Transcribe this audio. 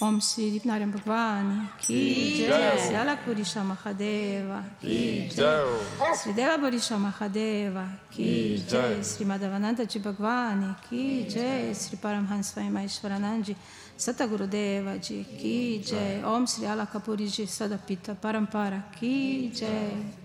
Om Sri Narayan Bhagwan Ki Jai, Sri Alapurisha Mahadeva Ki Jai, Sri Devapurisha Mahadeva Ki Jai, Sri Madhavananda Ji Bhagwan Ki Jai, Sri Paramhans Svayameshwaranand Sataguru Deva Ji Ki Jai, Om Sri Alakapuri Ji Sadapita Parampara Ki Jai.